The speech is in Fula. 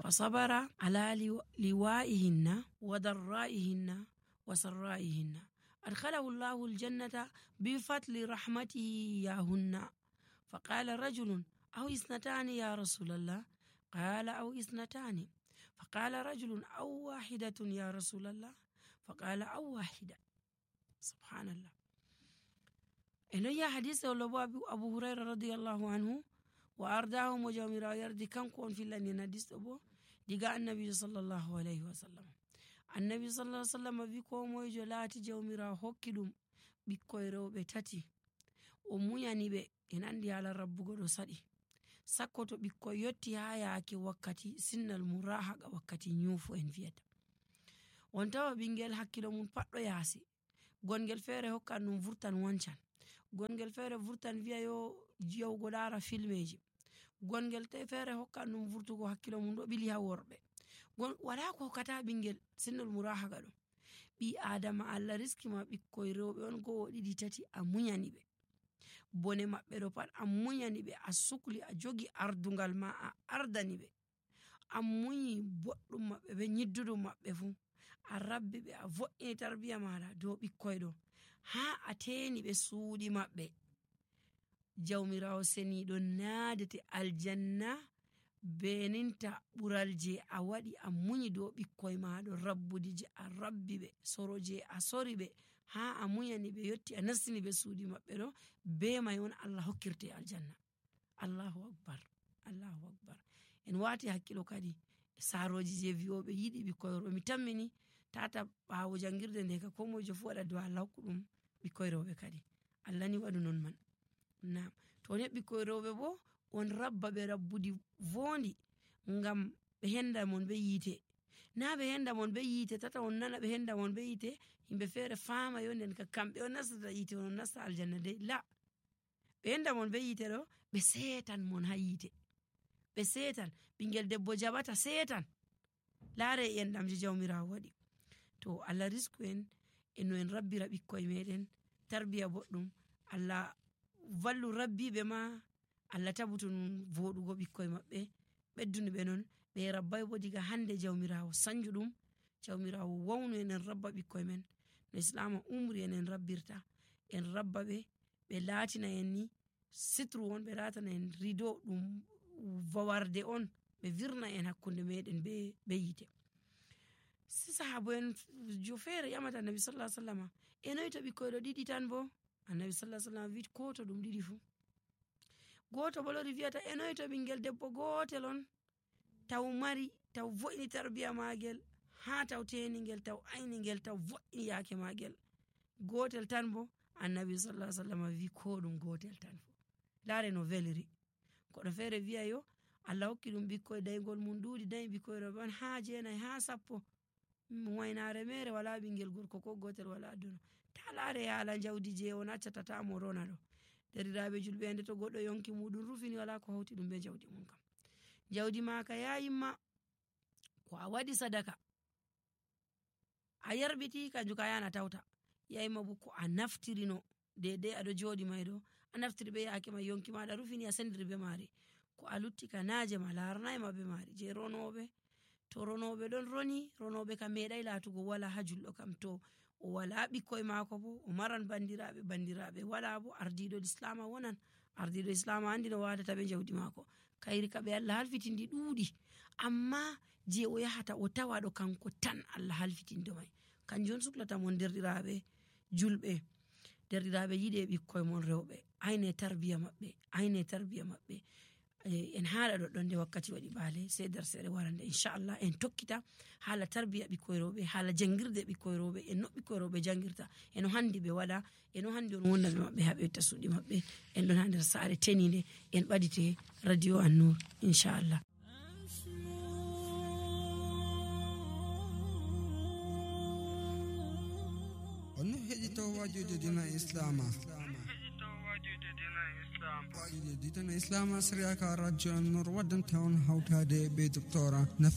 فصبر على لوائهن وضرائهن وسرائهن أدخله الله الجنة بفضل رحمته إياهن. فقال رجل أو اثنتان يا رسول الله؟ قال أو اثنتان. فقال رجل أو واحدة يا رسول الله؟ فقال أو واحدة. سبحان الله. إنه يا حديث أبو هريرة رضي الله عنه وأرداه مجامرا يردي كم كون في الله نديس أبو دقاء النبي صلى الله عليه وسلم. النبي صلى الله عليه وسلم بيكو موجو لاتي جامرا هكذا بيكويرو بتاتي ومياني بي يناندي على رب قدو سادي ساكوتو بيكو يوتي هاياكي وكاتي سن المراحة وكاتي نيوفو انفيتا وانتوا بينجل حكيلو من پاتو ياسي gongel fere hokkan num vurtan wancan gongel fere vurtan wiya yo jewgo dara filmeji gongel te fere hokkan num vurtugo hakkilo mum do bili ha worbe wala ko kata bingel sinnul muraha gado bi adama alla riski ma bikkoy rewbe on go didi tati amunyani be bone mabbe do pat amunyani be asukli a jogi ardungal ma a ardani be amunyi boddum mabbe be nyiddudum mabbe fu a rabbi be a vo'ini tarbiya mala do bikkoy do ha ateni be suudi mabbe jawmirawo seni do naadete aljanna beninta buralje a wadi a munyi do bikkoy ma do rabbudi je a rabbi be soroje a sori be ha a munyani be yotti a nasini be suudi mabbe do be may won Allah hokkirte aljanna. Allahu akbar, Allahu akbar. En wati hakkilo kadi saroji je viyobe yidi bikkoyro mi tammini tata bawo jangirde de ka komojo fu wada do Allah hokkudum bikkoyrobe kadi Allah ni wadu non man. Naam to ne bikkoyrobe bo on rabba be rabbudi vondi ngam be henda mon be yite na be henda mon be yite tata on nana be henda mon be yite himbe fere fama yonden ka kambe on nasata yite on nasta aljanna de la be henda mon be yite do be setan mon ha yite be setan bingel debbo jabata setan laare en damje jawmirawo wadi to Allah risku en en rabbira bikkoy meden tarbiya boddum Allah vallu rabbi be ma Allah tabutun vodugo bikkoy mabbe bedduni be non be rabbay bo diga hande jawmirawo sanjudum jawmirawo wawnu en rabba bikkoy men no islam umri en rabbirta en rabba be latina en ni sitru won be ratana en rido dum vawarde on be virna en hakkunde meden be yite si sahabo en jo fere yamata nabi sallallahu alaihi wasallam enoyto bikkoy do didi tan bo annabi sallallahu alaihi wasallam vit koto dum didi fu goto bolori viata enoyto bingel debbo gotelon taw mari taw vo'ini tarbiya magel ha taw teningel taw ayningel taw vo'ini yake magel gotel tan bo annabi sallallahu alaihi wasallam vi ko dum gotel tan fu laare no veliri ko do fere viya yo Allah hokki dum bikkoy daygol mun duudi day bikkoy roban ha jeenay ha sappo moynaare mere wala bingel gorko ko gotel wala aduno talaare yaala jawdi je on accata mo rona do derirabe julbe ende to goddo yonki mudun rufini wala ko hawti dum be jawdi mun kam jawdi maka yayimma ko a wadi sadaka a yarbiti kanju kayana tawta yayimma bu ko a naftirino dede ado jodi maydo a naftiri be yake ma yonki ma da rufini a sendiri be mari ko a lutti ka naaje ma larnay ma be mari je ronobe to ronobe don roni ronobe ka meday latugo wala hajullo kam to o wala bikkoy mako bo o maran bandirabe wala bo ardido islam wonan ardido islam andi no wada tabe jawdi mako kayri ka be Allah halfitindi duudi amma je o yahata o tawado kanko tan Allah halfitindo may kanjon suklata mon derdirabe julbe derdirabe yide bikkoy mon rewbe ayne tarbiya mabbe en haala do donde wakkati wadi bale sedar sere warande inshallah en tokkita hala tarbiya bikkoy rewbe hala jangirde bikkoy rewbe en no bikkoy rewbe jangirta en handi be wala en handi on wonna be mabbe habe tasudi mabbe en don hander saare teninde en badite radio an-nur inshallah. on hedito wajude dina islama wajude dina islama siriyaka radio an-nur wadan town hawtade be doctora